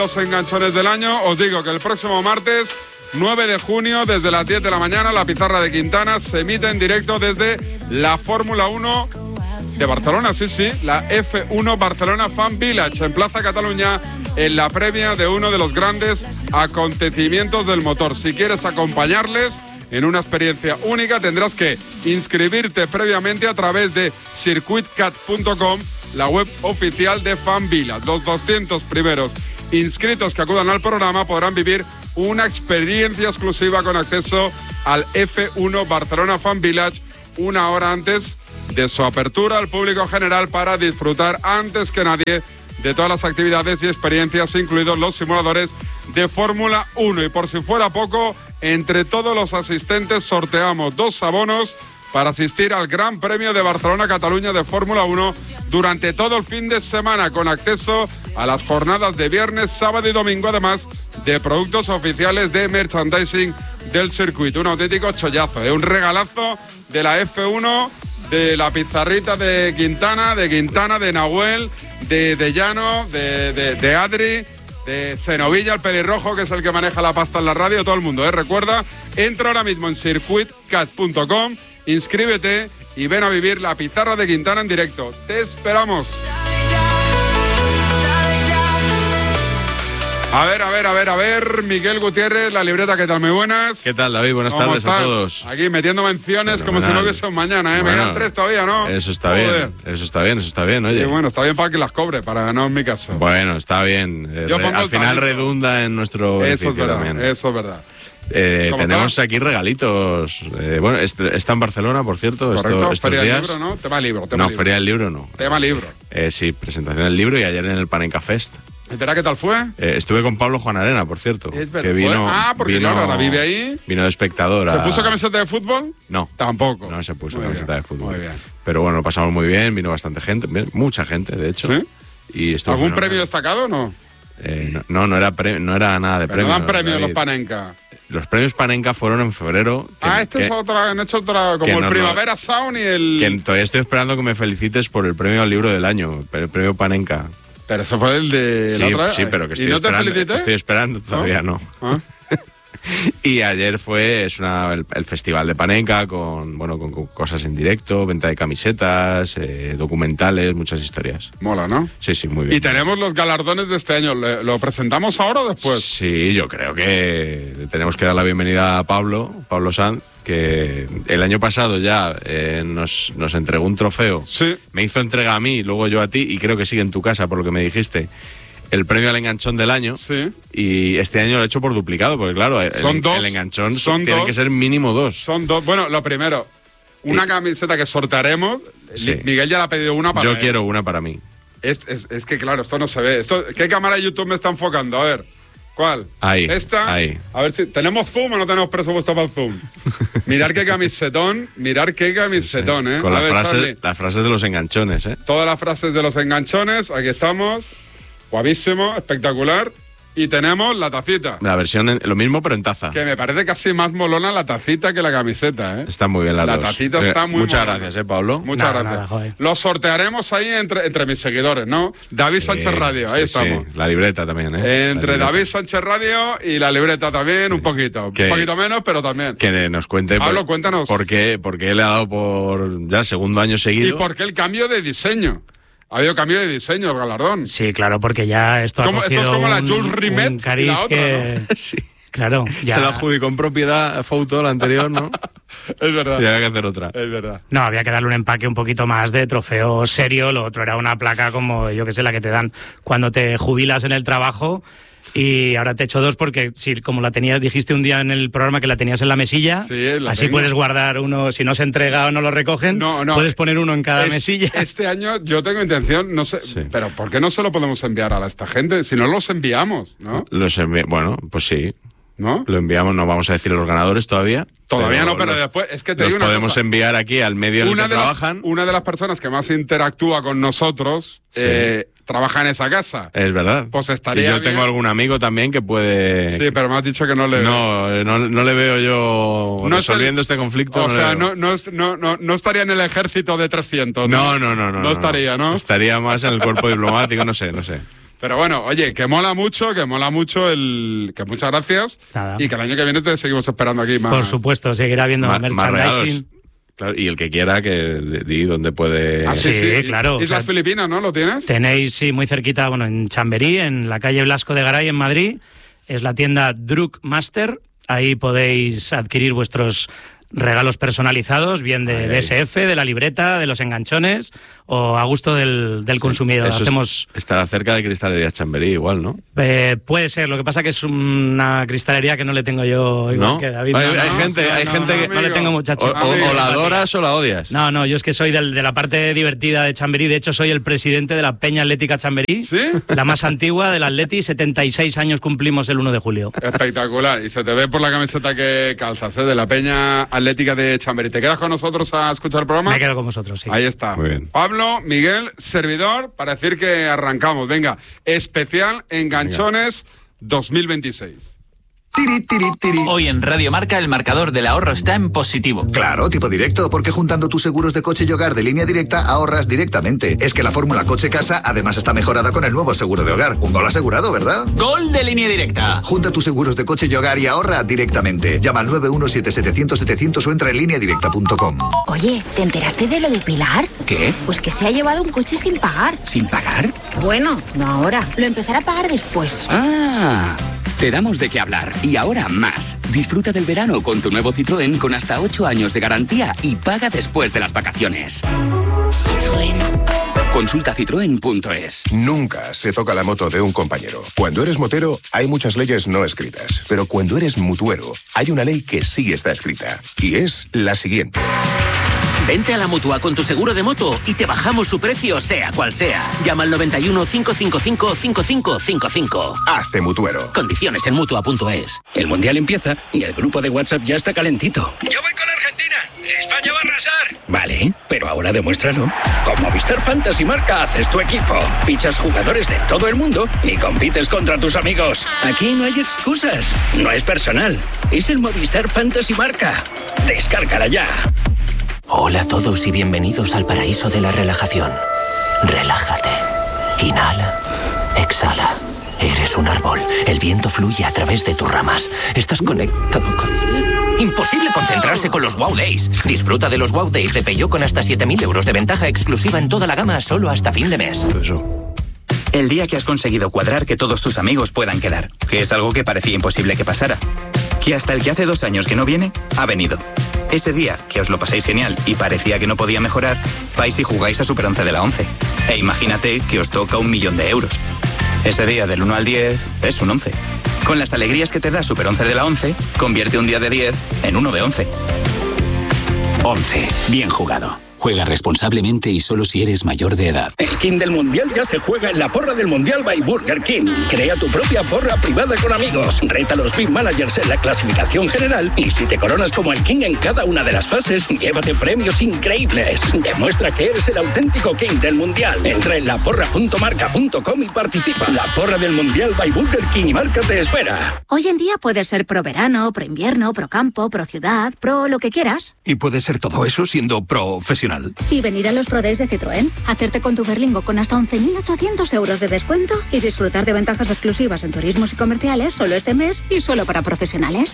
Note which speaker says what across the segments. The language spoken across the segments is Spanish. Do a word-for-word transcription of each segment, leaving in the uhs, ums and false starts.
Speaker 1: Los enganchones del año, os digo que el próximo martes nueve de junio, desde las diez de la mañana, la pizarra de Quintana se emite en directo desde la Fórmula uno de Barcelona, sí, sí, la F uno Barcelona Fan Village, en Plaza Cataluña, en la previa de uno de los grandes acontecimientos del motor. Si quieres acompañarles en una experiencia única, tendrás que inscribirte previamente a través de circuit cat punto com, la web oficial de Fan Village. Los doscientos primeros inscritos que acudan al programa podrán vivir una experiencia exclusiva con acceso al F uno Barcelona Fan Village una hora antes de su apertura al público general, para disfrutar antes que nadie de todas las actividades y experiencias, incluidos los simuladores de Fórmula uno. Y por si fuera poco, entre todos los asistentes sorteamos dos abonos para asistir al Gran Premio de Barcelona-Cataluña de Fórmula uno durante todo el fin de semana, con acceso a las jornadas de viernes, sábado y domingo, además de productos oficiales de merchandising del circuito. Un auténtico chollazo, ¿eh? Un regalazo de la F uno, de la pizarrita de Quintana, de Quintana, de Nahuel, de, de Llano, de, de, de Adri, de Senovilla, el pelirrojo, que es el que maneja la pasta en la radio, todo el mundo, ¿eh? Recuerda, entra ahora mismo en circuit cat punto com, inscríbete y ven a vivir la pizarra de Quintana en directo. ¡Te esperamos! A ver, a ver, a ver, a ver, Miguel Gutiérrez, la libreta, ¿qué tal? Muy buenas.
Speaker 2: ¿Qué tal, David? Buenas tardes
Speaker 1: estás?
Speaker 2: a todos.
Speaker 1: Aquí metiendo menciones como si no hubiese un mañana, ¿eh?
Speaker 2: Bueno,
Speaker 1: Me quedan tres todavía, ¿no?
Speaker 2: Eso está
Speaker 1: Joder.
Speaker 2: bien, eso está bien, eso está bien, oye.
Speaker 1: Y bueno, está bien para que las cobre, para no en mi caso.
Speaker 2: Bueno, está bien.
Speaker 1: Yo
Speaker 2: Re,
Speaker 1: pongo
Speaker 2: al
Speaker 1: el
Speaker 2: final
Speaker 1: palito.
Speaker 2: redunda en nuestro
Speaker 1: Eso es verdad,
Speaker 2: también.
Speaker 1: eso es verdad.
Speaker 2: Eh, tenemos
Speaker 1: está?
Speaker 2: aquí regalitos. Eh, bueno, este, está en Barcelona, por cierto,
Speaker 1: Correcto,
Speaker 2: esto, estos
Speaker 1: feria
Speaker 2: días.
Speaker 1: del libro, ¿no? Tema libro, tema
Speaker 2: no,
Speaker 1: libro.
Speaker 2: feria del libro no.
Speaker 1: Tema libro.
Speaker 2: Eh, sí, presentación del libro y ayer en el Panenka Fest.
Speaker 1: ¿Entera qué tal fue?
Speaker 2: Eh, estuve con Pablo Juan Arena, por cierto.
Speaker 1: Es verdad.
Speaker 2: Que vino,
Speaker 1: Ah, porque
Speaker 2: vino,
Speaker 1: claro, ahora vive ahí.
Speaker 2: Vino de espectador.
Speaker 1: ¿Se
Speaker 2: a-
Speaker 1: puso camiseta de fútbol?
Speaker 2: No.
Speaker 1: Tampoco.
Speaker 2: No se puso
Speaker 1: Muy
Speaker 2: camiseta
Speaker 1: bien,
Speaker 2: de fútbol.
Speaker 1: Muy bien.
Speaker 2: Pero bueno, lo pasamos muy bien, vino bastante gente, bien, mucha gente, de hecho.
Speaker 1: ¿Sí?
Speaker 2: Y estuvo
Speaker 1: ¿Algún
Speaker 2: fenomenal.
Speaker 1: premio destacado o no?
Speaker 2: Eh, no, no, no era, pre- no era nada de
Speaker 1: Pero
Speaker 2: premios.
Speaker 1: no dan premios
Speaker 2: David.
Speaker 1: los Panenka.
Speaker 2: Los premios Panenka fueron en febrero. Que,
Speaker 1: Ah, este
Speaker 2: que,
Speaker 1: es otra, han hecho otra,
Speaker 2: que
Speaker 1: como el
Speaker 2: nos lo-
Speaker 1: Primavera Sound y el...
Speaker 2: que todavía estoy esperando que me felicites por el premio al libro del año, el premio Panenka.
Speaker 1: Pero eso fue el de la
Speaker 2: Sí,
Speaker 1: otra.
Speaker 2: sí, pero que estoy
Speaker 1: ¿Y no te
Speaker 2: esperando.
Speaker 1: felicité?
Speaker 2: Estoy esperando, todavía no.
Speaker 1: ¿Ah?
Speaker 2: Y ayer fue es una, el, el festival de Panenka con, bueno, con, con cosas en directo, venta de camisetas, eh, documentales, muchas historias.
Speaker 1: Mola, ¿no?
Speaker 2: Sí, sí, muy bien.
Speaker 1: Y tenemos los galardones de este año. ¿Le- ¿Lo presentamos ahora o después?
Speaker 2: Sí, yo creo que tenemos que dar la bienvenida a Pablo, Pablo Sanz, que el año pasado ya eh, nos, nos entregó un trofeo.
Speaker 1: Sí.
Speaker 2: Me hizo entrega a mí, luego yo a ti, y creo que sigue en tu casa, por lo que me dijiste, el premio al enganchón del año.
Speaker 1: Sí.
Speaker 2: Y este año lo he hecho por duplicado, porque claro, el,
Speaker 1: Son dos,
Speaker 2: el enganchón
Speaker 1: son
Speaker 2: tiene
Speaker 1: dos.
Speaker 2: que ser mínimo dos.
Speaker 1: Son dos. Bueno, lo primero, una
Speaker 2: Y-
Speaker 1: camiseta que sortearemos.
Speaker 2: Sí.
Speaker 1: Miguel ya le ha pedido una para
Speaker 2: Yo
Speaker 1: él.
Speaker 2: quiero una para mí.
Speaker 1: Es, es, es que claro, esto no se ve. Esto, ¿qué cámara de YouTube me está enfocando? A ver. ¿Cuál?
Speaker 2: Ahí,
Speaker 1: ¿Esta?
Speaker 2: ahí.
Speaker 1: A ver si... ¿Tenemos zoom o no tenemos presupuesto para el zoom? Mirar qué camisetón, mirar qué camisetón, ¿eh?
Speaker 2: Con
Speaker 1: A
Speaker 2: las
Speaker 1: ver,
Speaker 2: frases,
Speaker 1: Charlie.
Speaker 2: las frases de los enganchones, ¿eh?
Speaker 1: Todas las frases de los enganchones, aquí estamos. Guavísimo, espectacular. Y tenemos la tacita,
Speaker 2: La versión, en- lo mismo, pero en taza.
Speaker 1: que me parece casi más molona la tacita que la camiseta, ¿eh?
Speaker 2: Está muy bien las
Speaker 1: La
Speaker 2: dos.
Speaker 1: tacita
Speaker 2: Eh,
Speaker 1: está muy
Speaker 2: Muchas
Speaker 1: molona.
Speaker 2: gracias, ¿eh, Pablo?
Speaker 1: Muchas
Speaker 3: Nada,
Speaker 1: gracias.
Speaker 3: nada, joder.
Speaker 1: Lo sortearemos ahí entre, entre mis seguidores, ¿no? David
Speaker 2: Sí,
Speaker 1: Sánchez Radio, ahí
Speaker 2: sí,
Speaker 1: estamos.
Speaker 2: sí. La libreta también, ¿eh?
Speaker 1: Entre
Speaker 2: La libreta.
Speaker 1: David Sánchez Radio y la libreta también, un poquito.
Speaker 2: Que-
Speaker 1: un poquito menos, pero también.
Speaker 2: Que nos cuente.
Speaker 1: Pablo,
Speaker 2: por,
Speaker 1: cuéntanos.
Speaker 2: Por qué, por qué le ha dado por ya segundo año seguido.
Speaker 1: ¿Y por qué el cambio de diseño? Ha habido cambio de diseño el galardón.
Speaker 3: Sí, claro, porque ya esto ha
Speaker 1: Como- esto es
Speaker 3: cogido
Speaker 1: como la
Speaker 3: un-
Speaker 1: Jules Rimet
Speaker 3: un
Speaker 1: y
Speaker 3: cariz
Speaker 1: la otra,
Speaker 3: que...
Speaker 2: Sí.
Speaker 3: Claro, ya...
Speaker 2: Se la adjudicó en propiedad Fouto, la anterior, ¿no?
Speaker 1: Es verdad.
Speaker 2: Y había que hacer otra.
Speaker 1: Es verdad.
Speaker 3: No, había que darle un empaque un poquito más de trofeo serio. Lo otro era una placa como, yo que sé, la que te dan cuando te jubilas en el trabajo. Y ahora te echo dos porque, si como la tenías, dijiste un día en el programa que la tenías en la mesilla,
Speaker 1: Sí, la
Speaker 3: así
Speaker 1: tengo.
Speaker 3: puedes guardar uno, si no se entrega o no lo recogen,
Speaker 1: No, no.
Speaker 3: puedes poner uno en cada
Speaker 1: Es-
Speaker 3: mesilla.
Speaker 1: Este año yo tengo intención, no sé,
Speaker 2: Sí.
Speaker 1: pero ¿por qué no se lo podemos enviar a esta gente? Si no los enviamos, ¿no?
Speaker 2: Los envi- bueno, pues sí.
Speaker 1: ¿No?
Speaker 2: Lo enviamos, no vamos a decir los ganadores todavía.
Speaker 1: Todavía no, pero
Speaker 2: los-
Speaker 1: después, es que te
Speaker 2: los
Speaker 1: digo una
Speaker 2: podemos
Speaker 1: cosa.
Speaker 2: enviar aquí al medio en el
Speaker 1: Una
Speaker 2: que
Speaker 1: de, las,
Speaker 2: trabajan.
Speaker 1: una de las personas que más interactúa con nosotros
Speaker 2: Sí.
Speaker 1: eh, trabaja en esa casa.
Speaker 2: Es verdad.
Speaker 1: Pues estaría
Speaker 2: Y yo
Speaker 1: bien.
Speaker 2: tengo algún amigo también que puede.
Speaker 1: Sí, pero me has dicho que no le...
Speaker 2: No, eh, no, no le veo yo
Speaker 1: No es el-
Speaker 2: resolviendo este conflicto.
Speaker 1: O
Speaker 2: no le
Speaker 1: sea,
Speaker 2: veo.
Speaker 1: no, no, es- no, no, no estaría en el ejército de trescientos.
Speaker 2: No, no, no, no.
Speaker 1: No estaría, ¿no?
Speaker 2: Estaría más en el cuerpo diplomático, no sé, no sé.
Speaker 1: Pero bueno, oye, que mola mucho, que mola mucho el... Que muchas gracias.
Speaker 3: Nada.
Speaker 1: Y que el año que viene te seguimos esperando aquí más.
Speaker 3: Por supuesto, seguirá habiendo
Speaker 2: Más- más
Speaker 3: merchandising.
Speaker 2: regalos. Claro, y el que quiera que di dónde puede...
Speaker 1: Ah, sí, sí,
Speaker 3: Sí, claro.
Speaker 1: Islas
Speaker 3: O sea,
Speaker 1: Filipinas, ¿no? ¿Lo tienes?
Speaker 3: Tenéis, sí, muy cerquita, bueno, en Chamberí, en la calle Blasco de Garay, en Madrid. Es la tienda Druk Master. Ahí podéis adquirir vuestros regalos personalizados, bien de
Speaker 2: Ay,
Speaker 3: D S F, de la libreta, de los enganchones o a gusto del, del consumidor.
Speaker 2: Eso es-
Speaker 3: Hacemos...
Speaker 2: estará cerca de Cristalería Chamberí igual, ¿no?
Speaker 3: Eh, puede ser, lo que pasa que es una cristalería que no le tengo yo igual
Speaker 2: ¿No?
Speaker 3: que David.
Speaker 2: Hay-
Speaker 3: no,
Speaker 2: hay
Speaker 3: no,
Speaker 2: gente-
Speaker 3: no,
Speaker 2: hay
Speaker 3: no,
Speaker 2: gente
Speaker 3: no,
Speaker 2: que-
Speaker 3: no le tengo mucha
Speaker 2: O,
Speaker 3: chica.
Speaker 2: o-
Speaker 1: Amigo,
Speaker 2: o la adoras o la odias.
Speaker 3: No, no, yo es que soy del- de la parte divertida de Chamberí, de hecho soy el presidente de la Peña Atlética Chamberí,
Speaker 1: ¿Sí?
Speaker 3: la más antigua del Atleti, setenta y seis años cumplimos el uno de julio.
Speaker 1: Espectacular. Y se te ve por la camiseta que calzas, ¿eh? De la Peña Atlética de Chamberí. ¿Te quedas con nosotros a escuchar el programa?
Speaker 3: Me quedo con vosotros, sí.
Speaker 1: Ahí está.
Speaker 2: Muy bien.
Speaker 1: Pablo, Miguel, servidor, para decir que arrancamos. Venga, especial Enganchones dos mil veintiséis.
Speaker 4: Tiri, tiri, tiri.
Speaker 5: Hoy en Radio Marca el marcador del ahorro está en positivo.
Speaker 4: Claro, tipo directo, porque juntando tus seguros de coche y hogar de Línea Directa ahorras directamente. Es que la fórmula coche-casa además está mejorada con el nuevo seguro de hogar. Un gol asegurado, ¿verdad?
Speaker 5: Gol de Línea Directa.
Speaker 4: Junta tus seguros de coche y hogar y ahorra directamente. Llama al nueve uno siete siete cero cero setecientos o entra en línea directa punto com.
Speaker 6: Oye, ¿te enteraste de lo de Pilar?
Speaker 7: ¿Qué?
Speaker 6: Pues que se ha llevado un coche sin pagar.
Speaker 7: ¿Sin pagar?
Speaker 6: Bueno, no ahora. Lo empezará a pagar después.
Speaker 7: Ah, te damos de qué hablar. Y ahora más. Disfruta del verano con tu nuevo Citroën con hasta ocho años de garantía y paga después de las vacaciones. Consulta citroen punto es.
Speaker 8: Nunca se toca la moto de un compañero. Cuando eres motero, hay muchas leyes no escritas. Pero cuando eres mutuero, hay una ley que sí está escrita. Y es la siguiente.
Speaker 5: Vente a la Mutua con tu seguro de moto y te bajamos su precio, sea cual sea. Llama al noventa y uno, cinco cinco cinco, cinco cinco cinco cinco.
Speaker 8: Hazte mutuero.
Speaker 5: Condiciones en Mutua punto es.
Speaker 9: El Mundial empieza y el grupo de WhatsApp ya está calentito. Yo voy con Argentina. España va a arrasar. Vale, pero ahora demuéstralo. Con Movistar Fantasy Marca haces tu equipo. Fichas jugadores de todo el mundo y compites contra tus amigos. Aquí no hay excusas. No es personal. Es el Movistar Fantasy Marca. Descárgala ya.
Speaker 10: Hola a todos y bienvenidos al paraíso de la relajación. Relájate. Inhala. Exhala. Eres un árbol. El viento fluye a través de tus ramas. Estás conectado con... Imposible concentrarse con los Wow Days. Disfruta de los Wow Days de Peugeot con hasta siete mil euros de ventaja exclusiva en toda la gama solo hasta fin de mes.
Speaker 7: El día que has conseguido cuadrar que todos tus amigos puedan quedar, que es algo que parecía imposible que pasara. Que hasta el que hace dos años que no viene, ha venido. Ese día, que os lo pasáis genial y parecía que no podía mejorar, vais y jugáis a Super once de la once. E imagínate que os toca un millón de euros. Ese día del uno al diez es un once. Con las alegrías que te da Super once de la once, convierte un día de diez en uno de once. once. Bien jugado. Juega responsablemente y solo si eres mayor de edad.
Speaker 9: El King del Mundial ya se juega en la porra del Mundial by Burger King. Crea tu propia porra privada con amigos. Reta a los Big Managers en la clasificación general y si te coronas como el King en cada una de las fases, llévate premios increíbles. Demuestra que eres el auténtico King del Mundial. Entra en la porra punto marca punto com y participa. La porra del Mundial by Burger King y Marca te espera.
Speaker 6: Hoy en día puedes ser pro verano, pro invierno, pro campo, pro ciudad, pro lo que quieras.
Speaker 11: Y puede ser todo eso siendo profesional.
Speaker 6: Y venir a los Pro Days de Citroën, hacerte con tu Berlingo con hasta once mil ochocientos euros de descuento y disfrutar de ventajas exclusivas en turismos y comerciales solo este mes y solo para profesionales.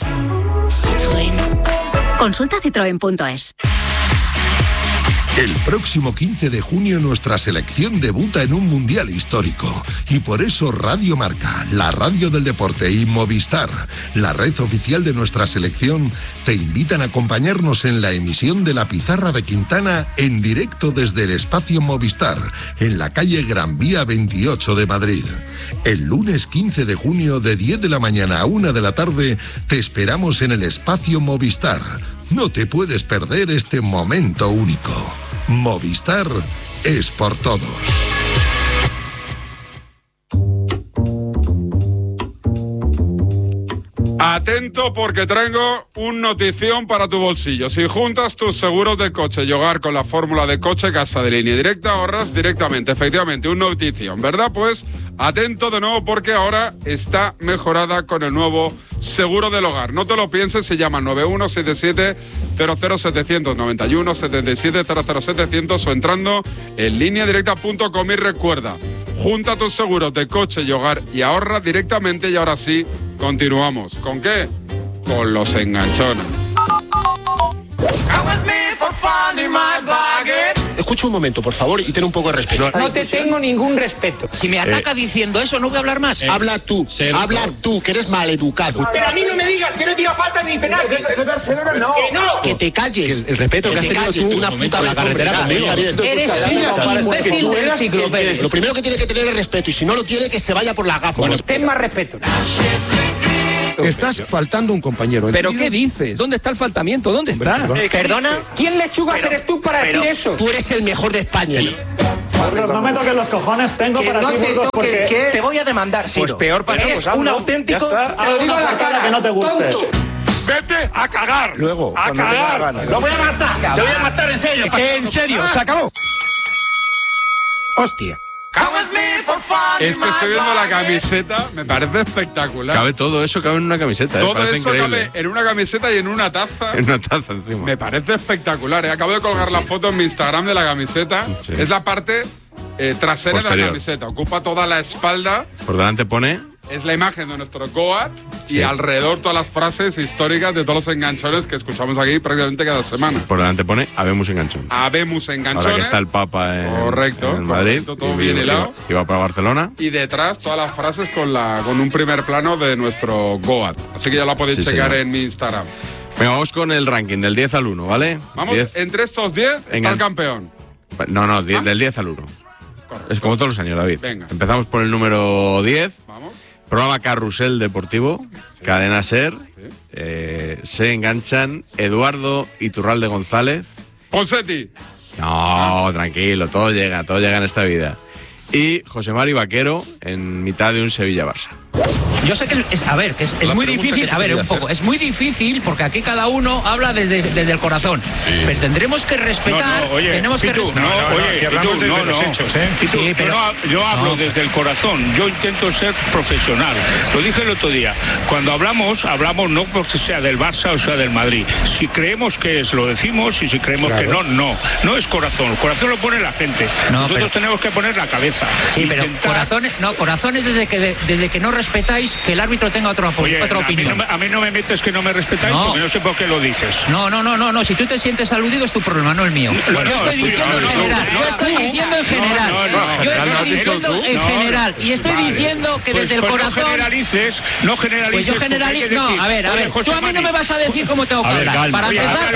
Speaker 6: Citroën. Consulta citroen punto es.
Speaker 12: El próximo quince de junio nuestra selección debuta en un mundial histórico y por eso Radio Marca, la radio del deporte y Movistar, la red oficial de nuestra selección, te invitan a acompañarnos en la emisión de la Pizarra de Quintana en directo desde el espacio Movistar, en la calle Gran Vía veintiocho de Madrid. El lunes quince de junio de diez de la mañana a una de la tarde te esperamos en el espacio Movistar. No te puedes perder este momento único. Movistar es por todos.
Speaker 1: Atento porque traigo un notición para tu bolsillo. Si juntas tus seguros de coche y hogar con la fórmula de coche casa de Línea Directa, ahorras directamente. Efectivamente, un notición, ¿verdad? Pues atento de nuevo porque ahora está mejorada con el nuevo seguro del hogar. No te lo pienses, se llama nueve uno siete siete cero cero setecientos, noventa y uno setenta y siete cero cero setecientos o entrando en línea directa punto com y recuerda, Junta tus seguros de coche y hogar y ahorra directamente. Y ahora sí, continuamos. ¿Con qué? Con los enganchones.
Speaker 13: Escucha un momento, por favor, y ten un poco de respeto.
Speaker 14: No te tengo ningún respeto.
Speaker 15: Si me ataca eh, diciendo eso, no voy a hablar más.
Speaker 13: Eh, habla tú, ser, habla tú, que eres maleducado.
Speaker 14: Pero a mí no me digas que no tira falta ni penalti. De Barcelona no. Que no.
Speaker 13: Que te calles.
Speaker 16: Que el respeto que, que has tenido calles, tú
Speaker 13: una puta
Speaker 16: la carretera conmigo.
Speaker 14: Eres un imbécil del ciclo, Pérez.
Speaker 13: Lo primero que tiene que tener es respeto, y si no lo tiene, que se vaya por las gafas. Bueno,
Speaker 14: ten más respeto.
Speaker 16: Estás faltando un compañero.
Speaker 15: ¿Pero qué dices? ¿Dónde está el faltamiento? ¿Dónde está?
Speaker 14: Eh, ¿Perdona? ¿Quién lechugas eres tú para pero, decir eso?
Speaker 13: Tú eres el mejor de España.
Speaker 17: Carlos, no me toques los cojones, tengo
Speaker 14: que
Speaker 17: para
Speaker 14: no
Speaker 17: ti
Speaker 14: te
Speaker 17: Burgos, porque
Speaker 14: ¿qué? Te voy a demandar, Ciro.
Speaker 15: Pues peor para
Speaker 14: eres
Speaker 15: nosotros,
Speaker 14: un auténtico...
Speaker 17: Te lo digo a la cara que no te guste.
Speaker 14: Tonto.
Speaker 1: ¡Vete a cagar!
Speaker 16: Luego,
Speaker 1: ¡a cagar!
Speaker 14: ¡Lo voy a matar! ¡Te voy a matar en serio!
Speaker 15: ¡En serio! ¡Se acabó! ¡Hostia!
Speaker 1: Es que estoy viendo la camiseta, me parece espectacular.
Speaker 2: Cabe todo eso, cabe en una camiseta.
Speaker 1: Todo
Speaker 2: ¿eh?
Speaker 1: eso
Speaker 2: increíble.
Speaker 1: cabe en una camiseta y en una taza.
Speaker 2: En una taza encima.
Speaker 1: Me parece espectacular. ¿eh? Acabo de colgar sí, la foto en mi Instagram de la camiseta. Sí. Es la parte eh, trasera Posterior. de la camiseta. Ocupa toda la espalda.
Speaker 2: Por delante pone...
Speaker 1: Es la imagen de nuestro Goat sí. y alrededor todas las frases históricas de todos los enganchones que escuchamos aquí prácticamente cada semana.
Speaker 2: Por delante pone Habemos enganchón.
Speaker 1: Habemos enganchones.
Speaker 2: Ahora que está el Papa en,
Speaker 1: correcto,
Speaker 2: en Madrid.
Speaker 1: Correcto, todo y, bien hilado.
Speaker 2: Y va para Barcelona.
Speaker 1: Y detrás todas las frases con, la, con un primer plano de nuestro Goat. Así que ya la podéis sí, checar señor. en mi Instagram.
Speaker 2: Venga, vamos con el ranking del diez al uno, ¿vale?
Speaker 1: Vamos,
Speaker 2: diez.
Speaker 1: Entre estos diez está Engan... el campeón.
Speaker 2: No, no, diez, ¿Ah? del diez al uno. Correcto. Es como todos los años, David.
Speaker 1: Venga.
Speaker 2: Empezamos por el número diez.
Speaker 1: Vamos.
Speaker 2: Programa Carrusel Deportivo, sí. Cadena Ser,
Speaker 1: sí.
Speaker 2: eh, se enganchan Eduardo Iturralde González.
Speaker 1: Ponsetti.
Speaker 2: No, ah. tranquilo, todo llega, todo llega en esta vida. Y José Mari Vaquero en mitad de un Sevilla-Barça.
Speaker 15: Yo sé que es, a ver, que es, es muy difícil, a ver, un poco, es muy difícil porque aquí cada uno habla desde, desde el corazón. Sí. Pero tendremos que respetar,
Speaker 9: no, no, oye,
Speaker 15: tenemos que
Speaker 9: tú,
Speaker 15: respetar.
Speaker 9: No, no, oye, que hablamos desde no, los no. hechos, ¿eh? Tú, sí, pero, yo, yo hablo no. desde el corazón, yo intento ser profesional. Lo dije el otro día, cuando hablamos, hablamos no porque sea del Barça o sea del Madrid. Si creemos que es, lo decimos, y si creemos claro. que no, no. No es corazón, el corazón lo pone la gente. No, Nosotros pero... tenemos que poner la cabeza.
Speaker 15: Sí, intentar... pero corazones, no, corazones desde que, de, desde que no respetáis que el árbitro tenga otro apoyo,
Speaker 9: Oye,
Speaker 15: otra
Speaker 9: a
Speaker 15: opinión.
Speaker 9: Mí no, a mí no me metes que no me respetáis no. porque no sé por qué lo dices.
Speaker 15: No, no, no, no, no. Si tú te sientes aludido es tu problema, no el mío. Bueno, yo estoy diciendo en general. Yo estoy diciendo en general. Yo estoy diciendo en general. Y estoy diciendo que desde el corazón.
Speaker 9: No generalices, no generalices.
Speaker 15: Pues yo generalizo. No, a ver, a ver. Tú a mí no me vas a decir cómo tengo que hablar. Para empezar,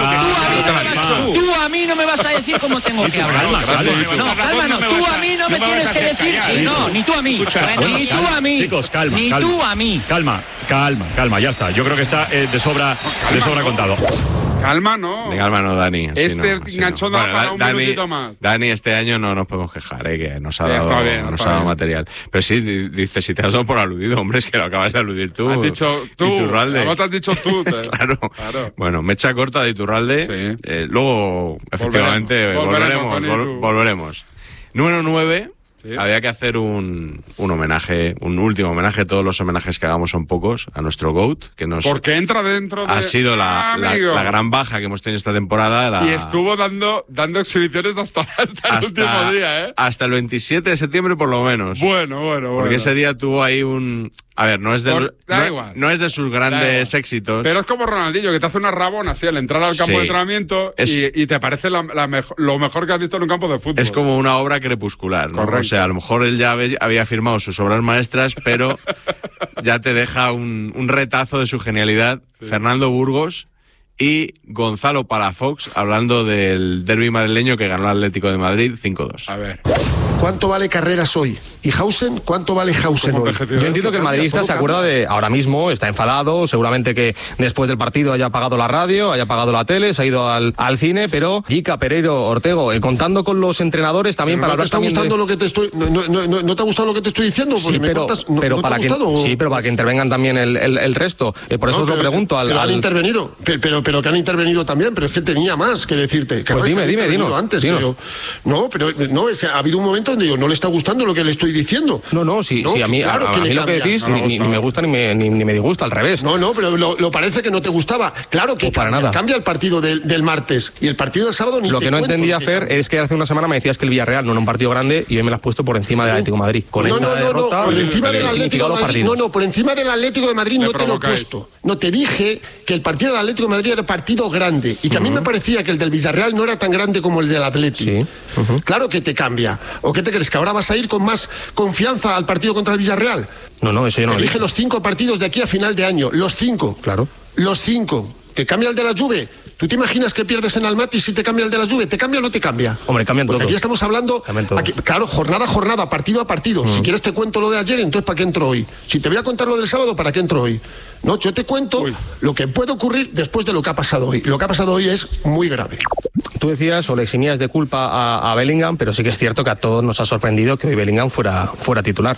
Speaker 15: tú a mí no me vas a decir cómo tengo que hablar. No, calma, no. Tú a mí no me tienes que decir. No, ni tú a mí. Ni tú a mí.
Speaker 18: Chicos, calma.
Speaker 15: Ni tú a mí.
Speaker 18: Calma, calma, calma, ya está. Yo creo que está eh, de sobra, calma, de sobra no. contado.
Speaker 1: Calma, no.
Speaker 2: De calma, no, Dani.
Speaker 1: Este
Speaker 2: no,
Speaker 1: enganchón
Speaker 2: no.
Speaker 1: da bueno, para un
Speaker 2: Dani,
Speaker 1: minutito más.
Speaker 2: Dani, este año no nos podemos quejar, ¿eh? Que nos ha
Speaker 1: sí,
Speaker 2: dado,
Speaker 1: bien,
Speaker 2: nos ha dado material. Pero sí, dice, si te has dado por aludido, hombre, es que lo acabas de aludir tú.
Speaker 1: Has dicho tú.
Speaker 2: Iturralde.
Speaker 1: No te has dicho tú. Te...
Speaker 2: claro. claro. Bueno, mecha corta de Iturralde.
Speaker 1: Sí.
Speaker 2: Eh, luego, efectivamente, volveremos. Volveremos. Volveremos, volveremos. Número nueve. Sí. Había que hacer un, un homenaje, un último homenaje. Todos los homenajes que hagamos son pocos a nuestro GOAT, que nos
Speaker 1: porque entra dentro de...
Speaker 2: ha sido la, la, la gran baja que hemos tenido esta temporada. La...
Speaker 1: Y estuvo dando dando exhibiciones hasta, hasta, hasta el último día, ¿eh?
Speaker 2: Hasta el veintisiete de septiembre por lo menos.
Speaker 1: Bueno, bueno, bueno.
Speaker 2: Porque ese día tuvo ahí un... A ver, no es de,
Speaker 1: por, da
Speaker 2: no,
Speaker 1: igual.
Speaker 2: no es de sus grandes éxitos.
Speaker 1: Pero es como Ronaldinho, que te hace una rabona así al entrar al campo sí. de entrenamiento es, y, y te parece la, la mejo, lo mejor que has visto en un campo de fútbol.
Speaker 2: Es como una obra crepuscular, ¿no? O sea, a lo mejor él ya había firmado sus obras maestras, pero ya te deja un, un retazo de su genialidad. Sí. Fernando Burgos y Gonzalo Palafox hablando del derbi madrileño que ganó el Atlético de Madrid cinco dos.
Speaker 1: A ver.
Speaker 19: ¿Cuánto vale Carreras hoy? ¿Y Hausen? ¿Cuánto vale Hausen hoy?
Speaker 20: Yo entiendo que el madridista se acuerda de ahora mismo, está enfadado, seguramente que después del partido haya apagado la radio, haya apagado la tele, se ha ido al, al cine, pero Jica, Pereiro, Ortego, eh, contando con los entrenadores también
Speaker 19: pero
Speaker 20: para
Speaker 19: no
Speaker 20: hablar
Speaker 19: te está
Speaker 20: también
Speaker 19: gustando
Speaker 20: de...
Speaker 19: lo que te estoy no, no, no, no te ha gustado lo que te estoy diciendo porque
Speaker 20: sí,
Speaker 19: me
Speaker 20: pero,
Speaker 19: contas, no,
Speaker 20: pero
Speaker 19: ¿no
Speaker 20: para
Speaker 19: te ha
Speaker 20: que,
Speaker 19: gustado?
Speaker 20: sí, pero para que intervengan también el, el, el resto, eh, por eso no, os lo
Speaker 19: pero,
Speaker 20: pregunto al,
Speaker 19: pero
Speaker 20: al...
Speaker 19: han intervenido, pero, pero, pero que han intervenido también, pero es que tenía más que decirte. Que
Speaker 20: pues
Speaker 19: no
Speaker 20: dime, dime, dime.
Speaker 19: Antes, yo, no, pero no, es que ha habido un momento donde yo no le está gustando lo que le estoy estoy diciendo.
Speaker 20: No, no, sí,
Speaker 19: No,
Speaker 20: sí a mí,
Speaker 19: claro
Speaker 20: a,
Speaker 19: que
Speaker 20: a
Speaker 19: le
Speaker 20: mí lo que
Speaker 19: cambia.
Speaker 20: decís
Speaker 19: No,
Speaker 20: ni,
Speaker 19: no,
Speaker 20: ni- ni me gusta ni me, ni, ni me disgusta, al revés.
Speaker 19: No, no, pero lo, lo parece que no te gustaba. Claro que
Speaker 20: O para
Speaker 19: cambia,
Speaker 20: nada.
Speaker 19: cambia el partido del, del martes y el partido del sábado ni
Speaker 20: Lo
Speaker 19: te
Speaker 20: que no
Speaker 19: cuento
Speaker 20: entendía,
Speaker 19: que
Speaker 20: Fer,
Speaker 19: cambia.
Speaker 20: es que hace una semana me decías que el Villarreal no era un partido grande y hoy me lo has puesto por encima del Atlético de Madrid. Con
Speaker 19: No,
Speaker 20: esta
Speaker 19: no, no, no,
Speaker 20: derrota,
Speaker 19: por
Speaker 20: el-
Speaker 19: encima
Speaker 20: el
Speaker 19: del Atlético
Speaker 20: significado
Speaker 19: de
Speaker 20: de los
Speaker 19: Madrid. No,
Speaker 20: partidos.
Speaker 19: no, por encima del Atlético de Madrid
Speaker 1: Me
Speaker 19: no te lo he
Speaker 1: provocáis.
Speaker 19: puesto. No, te dije que el partido del Atlético de Madrid era partido grande y que a mí me parecía que el del Villarreal no era tan grande como el del Atlético. Claro que te cambia. ¿O qué te crees? ¿Que ahora vas a ir con más confianza al partido contra el Villarreal?
Speaker 20: No, no, eso yo no
Speaker 19: Te
Speaker 20: lo
Speaker 19: dije
Speaker 20: dije.
Speaker 19: los cinco partidos de aquí a final de año. Los cinco.
Speaker 20: Claro.
Speaker 19: Los cinco. ¿Te cambia el de la Juve? ¿Tú te imaginas que pierdes en Almaty si te cambia el de la Juve? ¿Te cambia o no te cambia?
Speaker 20: Hombre, cambian
Speaker 19: Porque
Speaker 20: todos.
Speaker 19: aquí estamos hablando,
Speaker 20: Cambian todos.
Speaker 19: aquí- claro, jornada a jornada, partido a partido. Si quieres te cuento lo de ayer, entonces ¿para qué entro hoy? Si te voy a contar lo del sábado, ¿para qué entro hoy? No, yo te cuento lo que puede ocurrir después de lo que ha pasado hoy. Lo que ha pasado hoy es muy grave.
Speaker 20: Tú decías o le eximías de culpa a, a Bellingham, pero sí que es cierto que a todos nos ha sorprendido que hoy Bellingham fuera, fuera titular.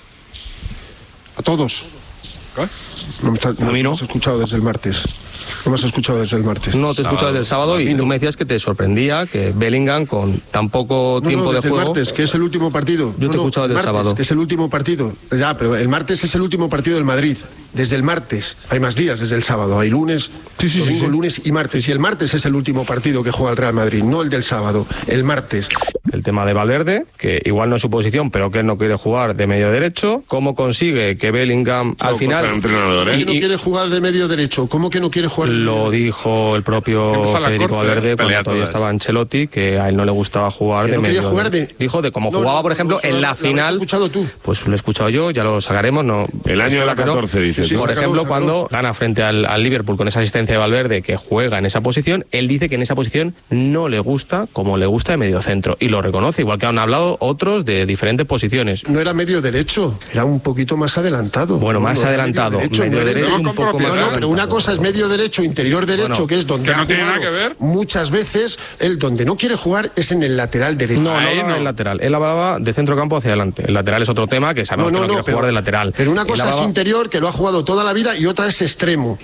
Speaker 19: A todos. No me, está- no me has escuchado desde el martes. No me has escuchado desde el martes.
Speaker 20: No, te he escuchado desde el sábado y tú me decías que te sorprendía que Bellingham con tan poco
Speaker 19: No,
Speaker 20: tiempo
Speaker 19: no,
Speaker 20: de
Speaker 19: desde
Speaker 20: juego...
Speaker 19: el martes, que es el último partido.
Speaker 20: Yo
Speaker 19: No,
Speaker 20: te he
Speaker 19: no,
Speaker 20: escuchado del
Speaker 19: martes,
Speaker 20: sábado.
Speaker 19: que es el último partido. Ya, pero el martes es el último partido del Madrid. Desde el martes. Hay más días desde el sábado. Hay lunes, domingo, lunes y martes. Y el martes es el último partido que juega el Real Madrid, no el del sábado. El martes.
Speaker 20: El tema de Valverde, que igual no es su posición, pero que él no quiere jugar de medio derecho. ¿Cómo consigue que Bellingham al final...
Speaker 19: ¿Cómo que no quiere jugar de medio derecho? ¿Cómo que no quiere jugar de medio
Speaker 20: Lo dijo el propio
Speaker 19: Siempre sale a
Speaker 20: Federico
Speaker 19: corte,
Speaker 20: Valverde
Speaker 19: pelea
Speaker 20: cuando todavía
Speaker 19: todas.
Speaker 20: estaba Ancelotti, que a él no le gustaba jugar
Speaker 19: Que
Speaker 20: de
Speaker 19: no quería
Speaker 20: medio
Speaker 19: jugar de-
Speaker 20: derecho. Dijo de cómo
Speaker 19: No,
Speaker 20: jugaba,
Speaker 19: no,
Speaker 20: por ejemplo,
Speaker 19: no,
Speaker 20: en
Speaker 19: lo-
Speaker 20: la
Speaker 19: lo habrás
Speaker 20: final...
Speaker 19: escuchado tú.
Speaker 20: Pues lo he escuchado yo, ya lo sacaremos. No,
Speaker 21: El año de la
Speaker 20: Pero,
Speaker 21: catorce, dices,
Speaker 20: Por
Speaker 21: ¿no?
Speaker 20: ejemplo,
Speaker 21: Sácalo, sácalo.
Speaker 20: cuando gana frente al, al Liverpool con esa asistencia de Valverde, que juega en esa posición, él dice que en esa posición no le gusta como le gusta de medio centro. Y lo reconoce, igual que han hablado otros de diferentes posiciones.
Speaker 19: No era medio derecho, era un poquito más adelantado.
Speaker 20: Bueno,
Speaker 19: No,
Speaker 20: más
Speaker 19: no era
Speaker 20: adelantado.
Speaker 19: Medio
Speaker 20: Medio
Speaker 19: no era-
Speaker 20: derecho es un poco más
Speaker 19: No, no, pero
Speaker 20: adelantado.
Speaker 19: una cosa es medio derecho, interior derecho,
Speaker 20: Bueno,
Speaker 19: que es donde
Speaker 1: que
Speaker 19: ha
Speaker 1: no tiene
Speaker 19: jugado
Speaker 1: nada que ver.
Speaker 19: muchas veces. Él donde no quiere jugar es en el lateral derecho.
Speaker 20: No, no, no, en el lateral. Él hablaba de centro campo hacia adelante. El lateral es otro tema que sabemos
Speaker 19: No, no,
Speaker 20: que no,
Speaker 19: no,
Speaker 20: quiere jugar
Speaker 19: pero-
Speaker 20: de lateral.
Speaker 19: Pero una
Speaker 20: Él
Speaker 19: cosa es
Speaker 20: hablaba-
Speaker 19: interior, que lo ha jugado toda la vida, y otra es extremo.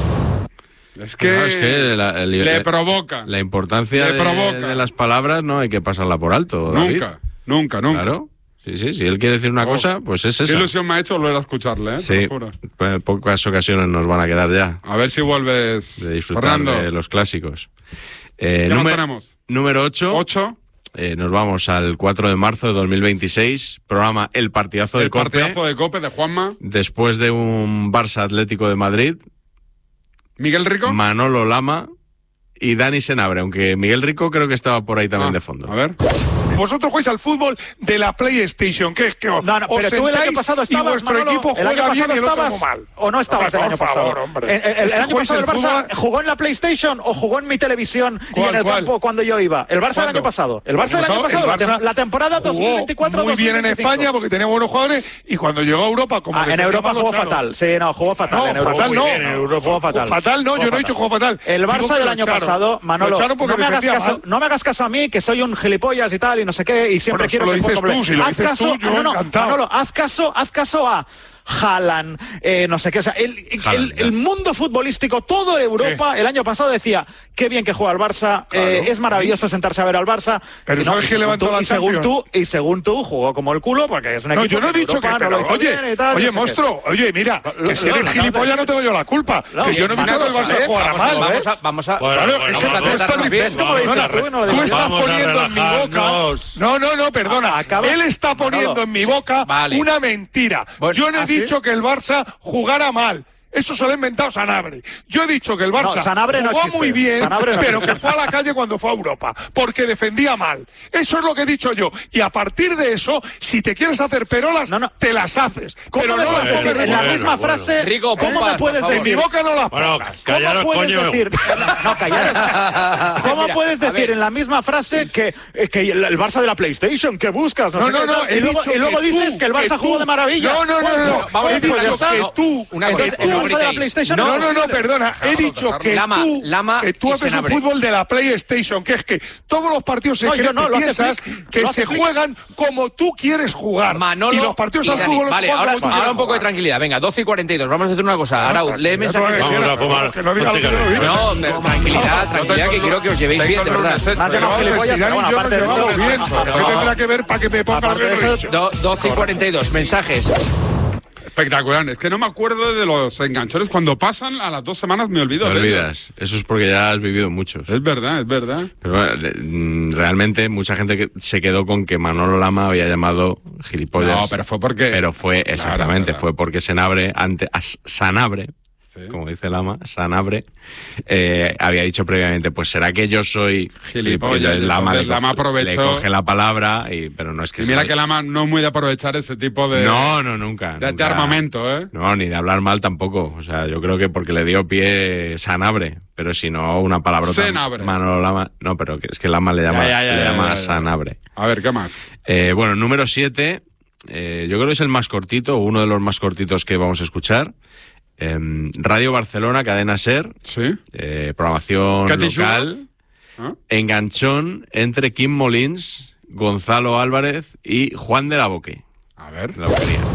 Speaker 1: Es que,
Speaker 2: No, es que la, el-
Speaker 1: le
Speaker 2: el-
Speaker 1: provocan.
Speaker 2: la importancia
Speaker 1: Le
Speaker 2: de,
Speaker 1: provoca.
Speaker 2: de las palabras no hay que pasarla por alto. David.
Speaker 1: Nunca, nunca, nunca.
Speaker 2: Claro. Sí, sí, si él quiere decir una
Speaker 1: Oh,
Speaker 2: cosa, pues es
Speaker 1: Qué
Speaker 2: esa.
Speaker 1: ilusión me ha hecho volver a escucharle, ¿eh? Te
Speaker 2: Sí,
Speaker 1: lo juro.
Speaker 2: pues pocas ocasiones nos van a quedar ya
Speaker 1: A ver si vuelves,
Speaker 2: de disfrutar
Speaker 1: Fernando.
Speaker 2: de los clásicos. Eh,
Speaker 1: ¿Qué más
Speaker 2: número-
Speaker 1: tenemos?
Speaker 2: Número ocho.
Speaker 1: Ocho.
Speaker 2: Eh, nos vamos al cuatro de marzo de dos mil veintiséis, programa El Partidazo de
Speaker 1: El
Speaker 2: Cope,
Speaker 1: partidazo de Cope de Juanma.
Speaker 2: después de un Barça Atlético de Madrid,
Speaker 1: Miguel Rico.
Speaker 2: Manolo Lama y Dani Senabre, aunque Miguel Rico creo que estaba por ahí también de fondo.
Speaker 1: Ah, A ver.
Speaker 22: Vosotros jugáis al fútbol de la PlayStation, que es que os,
Speaker 17: No, no,
Speaker 22: os
Speaker 17: pero tú el año
Speaker 22: sentáis
Speaker 17: pasado
Speaker 22: y
Speaker 17: estabas,
Speaker 22: vuestro
Speaker 17: Manolo,
Speaker 22: equipo
Speaker 17: el año
Speaker 22: juega bien
Speaker 17: pasado
Speaker 22: y el otro
Speaker 17: estabas,
Speaker 22: muy mal.
Speaker 17: ¿o no estabas
Speaker 22: Hombre,
Speaker 17: el año
Speaker 22: por
Speaker 17: pasado?
Speaker 22: favor, hombre.
Speaker 17: El, el- el
Speaker 22: Es que
Speaker 17: año
Speaker 22: jugáis
Speaker 17: pasado el
Speaker 22: el
Speaker 17: Barça
Speaker 22: fútbol-
Speaker 17: jugó en la PlayStation o jugó en mi televisión y
Speaker 22: ¿Cuál,
Speaker 17: en el
Speaker 22: cuál?
Speaker 17: campo cuando yo iba. El Barça el
Speaker 22: ¿Cuándo?
Speaker 17: año pasado. El Barça el año pasado,
Speaker 22: el
Speaker 17: la tem-
Speaker 22: Barça
Speaker 17: la temporada
Speaker 22: jugó
Speaker 17: dos mil veinticuatro
Speaker 22: muy bien en
Speaker 17: dos mil veinticinco.
Speaker 22: España porque tenía buenos jugadores y cuando llegó a Europa como
Speaker 17: Ah, en
Speaker 22: defendía
Speaker 17: Europa
Speaker 22: mal,
Speaker 17: jugó
Speaker 22: claro.
Speaker 17: fatal. Sí, no, jugó fatal.
Speaker 22: No,
Speaker 17: en Europa
Speaker 22: fatal
Speaker 17: muy
Speaker 22: no.
Speaker 17: bien, en Europa jugó fatal.
Speaker 22: Fatal no,
Speaker 17: Jugó
Speaker 22: yo no he dicho jugó fatal.
Speaker 17: El
Speaker 22: Digo
Speaker 17: Barça
Speaker 22: que
Speaker 17: del
Speaker 22: lo
Speaker 17: año
Speaker 22: echaron.
Speaker 17: pasado, Manolo,
Speaker 22: Lo echaron porque
Speaker 17: no me hagas
Speaker 22: defendía
Speaker 17: caso,
Speaker 22: mal.
Speaker 17: no me hagas caso a mí, que soy un gilipollas y tal, y no sé qué, y siempre
Speaker 22: Bueno,
Speaker 17: quiero
Speaker 22: eso lo
Speaker 17: que
Speaker 22: dices
Speaker 17: juegue
Speaker 22: tú,
Speaker 17: completo.
Speaker 22: si lo
Speaker 17: Haz
Speaker 22: dices
Speaker 17: caso,
Speaker 22: tú, yo
Speaker 17: no, no,
Speaker 22: encantado.
Speaker 17: Manolo, haz caso, haz caso a Haaland, eh, no sé qué, o sea, el,
Speaker 2: Haaland,
Speaker 17: el,
Speaker 2: ya.
Speaker 17: el mundo futbolístico, todo Europa, el año pasado decía, qué bien que juega el Barça, eh, es maravilloso sentarse a ver al Barça.
Speaker 22: Pero
Speaker 17: y
Speaker 22: ¿sabes
Speaker 17: y
Speaker 22: quién
Speaker 17: según
Speaker 22: levantó
Speaker 17: tú-
Speaker 22: la
Speaker 17: y según
Speaker 22: Champions?
Speaker 17: tú, y según tú, jugó como el culo, porque es un
Speaker 22: No,
Speaker 17: equipo
Speaker 22: yo no he
Speaker 17: en
Speaker 22: dicho que,
Speaker 17: Europa
Speaker 22: pero,
Speaker 17: no lo hizo
Speaker 22: oye,
Speaker 17: bien y tal,
Speaker 22: oye,
Speaker 17: no sé qué.
Speaker 22: monstruo, oye, mira,
Speaker 17: Lo-
Speaker 22: que si
Speaker 17: lo-
Speaker 22: eres
Speaker 17: lo-
Speaker 22: gilipollas no tengo yo la culpa,
Speaker 17: No,
Speaker 22: que yo no he
Speaker 17: una
Speaker 22: dicho que el
Speaker 17: cosa,
Speaker 22: Barça
Speaker 17: ¿eh?
Speaker 22: jugara
Speaker 17: Vamos,
Speaker 22: mal.
Speaker 17: vamos
Speaker 22: ¿ves?
Speaker 17: vamos a-
Speaker 22: Claro,
Speaker 17: bueno,
Speaker 22: es
Speaker 17: bueno,
Speaker 22: que
Speaker 17: vamos
Speaker 22: tú
Speaker 17: a
Speaker 22: estás
Speaker 17: tratarnos bien,
Speaker 22: diciendo,
Speaker 17: como dices
Speaker 22: perdona,
Speaker 17: tú, no lo
Speaker 22: tú
Speaker 17: digo yo.
Speaker 22: estás
Speaker 17: Vamos a
Speaker 22: poniendo en mi boca,
Speaker 17: relajarnos.
Speaker 22: no, no, no, perdona,
Speaker 17: Acaba-
Speaker 22: él está poniendo
Speaker 17: Manolo,
Speaker 22: en mi
Speaker 17: sí,
Speaker 22: boca
Speaker 17: vale.
Speaker 22: una mentira.
Speaker 17: Bueno,
Speaker 22: Yo no he
Speaker 17: ¿ah, sí?
Speaker 22: dicho que el Barça jugara mal. Eso se lo ha inventado Sanabria. Yo he dicho que el Barça
Speaker 17: No, Sanabria no
Speaker 22: jugó
Speaker 17: existe.
Speaker 22: muy bien,
Speaker 17: Sanabria no
Speaker 22: pero
Speaker 17: existe.
Speaker 22: que fue a la calle cuando fue a Europa, porque defendía mal. Eso es lo que he dicho yo. Y a partir de eso, si te quieres hacer perolas, te las haces.
Speaker 17: ¿Cómo
Speaker 22: Pero
Speaker 17: me
Speaker 22: no
Speaker 17: puedes
Speaker 22: las
Speaker 17: decir
Speaker 22: pongas
Speaker 17: en la
Speaker 22: bueno,
Speaker 17: misma
Speaker 22: bueno.
Speaker 17: frase?
Speaker 22: Rico,
Speaker 17: ¿Cómo
Speaker 22: pompas,
Speaker 17: me puedes
Speaker 22: por favor.
Speaker 17: decir?
Speaker 22: En mi boca no las
Speaker 17: Bueno,
Speaker 22: pongas.
Speaker 17: ¿Cómo puedes
Speaker 22: coño.
Speaker 17: decir? No, callaros. ¿Cómo
Speaker 22: Mira,
Speaker 17: puedes
Speaker 22: a
Speaker 17: decir
Speaker 22: ver.
Speaker 17: en la misma frase que, eh, que el, el Barça de la PlayStation, que buscas? No,
Speaker 22: No,
Speaker 17: sé
Speaker 22: no,
Speaker 17: qué
Speaker 22: no,
Speaker 17: tal,
Speaker 22: he
Speaker 17: y luego,
Speaker 22: dicho
Speaker 17: y luego
Speaker 22: que
Speaker 17: dices
Speaker 22: tú,
Speaker 17: que el Barça
Speaker 22: que
Speaker 17: jugó
Speaker 22: tú-
Speaker 17: de maravilla.
Speaker 22: No, no, no, no, no.
Speaker 17: Vamos,
Speaker 22: He
Speaker 17: pues ya
Speaker 22: dicho
Speaker 17: está.
Speaker 22: que tú,
Speaker 17: Una
Speaker 22: que
Speaker 17: cosa,
Speaker 22: tú
Speaker 17: el
Speaker 22: lo
Speaker 17: de la PlayStation.
Speaker 22: No, no, no, perdona. He dicho que
Speaker 15: Lama,
Speaker 22: tú,
Speaker 15: Lama
Speaker 22: que tú
Speaker 15: y
Speaker 22: haces un
Speaker 15: Senabre.
Speaker 22: fútbol de la PlayStation, que es que todos los partidos se
Speaker 17: No,
Speaker 22: creen
Speaker 17: yo no,
Speaker 22: que
Speaker 17: lo hace
Speaker 22: piensas
Speaker 17: Flick,
Speaker 22: que
Speaker 17: lo
Speaker 22: se
Speaker 17: hace Flick.
Speaker 22: juegan como tú quieres jugar.
Speaker 15: Manolo
Speaker 22: y los partidos
Speaker 15: y
Speaker 22: al
Speaker 15: Dani.
Speaker 22: fútbol
Speaker 15: Vale,
Speaker 22: se juegan
Speaker 15: ahora,
Speaker 22: como tú
Speaker 15: ahora
Speaker 22: quieres
Speaker 15: un poco de
Speaker 22: jugar.
Speaker 15: tranquilidad. Venga, doce y cuarenta y dos. Vamos a hacer una cosa. Arau, lee mensajes.
Speaker 22: Vamos a fumar. Que no diga lo que no diga.
Speaker 15: No, pero tranquilidad, tranquilidad, que quiero que os llevéis bien, de verdad.
Speaker 22: Si Dani y yo nos llevamos bien, ¿qué tendrá que ver para que me ponga lo que he dicho?
Speaker 15: Do- doce y cuarenta y dos. Mensajes.
Speaker 1: Espectacular. Es que no me acuerdo de los enganchones. Cuando pasan a las dos semanas me olvido.
Speaker 2: Te
Speaker 1: de ellos.
Speaker 2: olvidas. Eso es porque ya has vivido muchos.
Speaker 1: Es verdad, es verdad.
Speaker 2: Pero bueno, le- mm, realmente mucha gente que se quedó con que Manolo Lama había llamado gilipollas.
Speaker 1: No, pero fue porque...
Speaker 2: Pero fue,
Speaker 1: Claro,
Speaker 2: exactamente,
Speaker 1: claro.
Speaker 2: fue porque Senabre, ante, as- Sanabre, como dice Lama, Sanabre, eh, había dicho previamente, pues será que yo soy
Speaker 1: Gilipollas,
Speaker 2: gilipollas. Lama,
Speaker 1: entonces
Speaker 2: le
Speaker 1: Lama
Speaker 2: coge-
Speaker 1: aprovechó-
Speaker 2: le coge la palabra, y, pero no es que
Speaker 1: Y mira
Speaker 2: sea-
Speaker 1: que Lama no es muy de aprovechar ese tipo de...
Speaker 2: No, no, nunca.
Speaker 1: De, de
Speaker 2: nunca.
Speaker 1: armamento, ¿eh?
Speaker 2: No, ni de hablar mal tampoco. O sea, yo creo que porque le dio pie Sanabre, pero si no, una palabrota.
Speaker 1: Senabre.
Speaker 2: Manolo Lama. No, pero que es que Lama le llama,
Speaker 1: Ya, ya, ya,
Speaker 2: le
Speaker 1: ya,
Speaker 2: llama
Speaker 1: ya, ya.
Speaker 2: Sanabre.
Speaker 1: A ver, ¿qué más?
Speaker 2: Eh, bueno, número siete. Eh, yo creo que es el más cortito, uno de los más cortitos que vamos a escuchar. Eh, Radio Barcelona, Cadena Ser.
Speaker 1: Sí.
Speaker 2: Eh, programación
Speaker 1: ¿Qué te
Speaker 2: local.
Speaker 1: ¿Ah?
Speaker 2: Enganchón entre Kim Molins, Gonzalo Álvarez y Juan de la Boque.
Speaker 1: A ver.
Speaker 2: La Boquería.